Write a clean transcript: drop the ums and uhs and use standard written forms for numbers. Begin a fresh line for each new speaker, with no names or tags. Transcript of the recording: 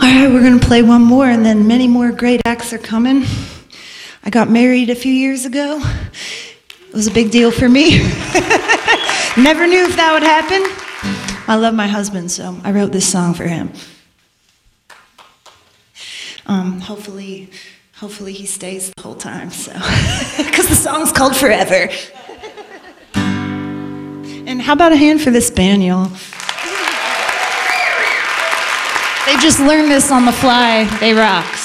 All right, we're going to play one more, and then many more great acts are coming. I got married a few years ago. It was a big deal for me. Never knew if that would happen. I love my husband, so I wrote this song for him. Hopefully he stays the whole time, so because the song's called Forever. And how about a hand for this band, y'all? They just learned this on the fly. They rock.